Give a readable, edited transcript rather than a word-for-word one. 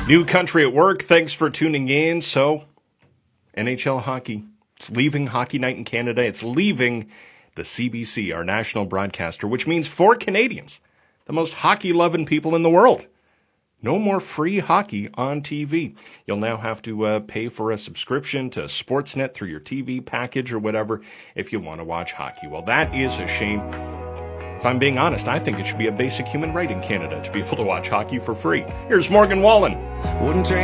New country at work, thanks for tuning in. So, NHL hockey, it's leaving Hockey Night in Canada. It's leaving the CBC, our national broadcaster, which means for Canadians, the most hockey-loving people in the world, no more free hockey on TV. You'll now have to pay for a subscription to Sportsnet through your TV package or whatever if you want to watch hockey. Well, that is a shame. If I'm being honest, I think it should be a basic human right in Canada to be able to watch hockey for free. Here's Morgan Wallen. Wouldn't